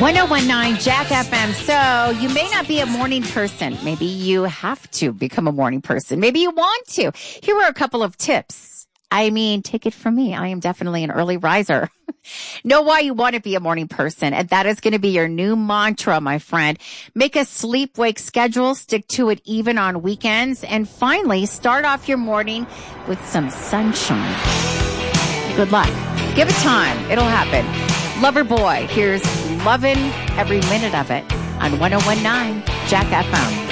1019 Jack FM. So you may not be a morning person. Maybe you have to become a morning person. Maybe you want to. Here are a couple of tips. I mean, take it from me. I am definitely an early riser. Know why you want to be a morning person, and that is going to be your new mantra, my friend. Make a sleep-wake schedule. Stick to it even on weekends. And finally, start off your morning with some sunshine. Good luck. Give it time. It'll happen. Lover Boy, here's Lovin' Every Minute of It on 1019 Jack FM.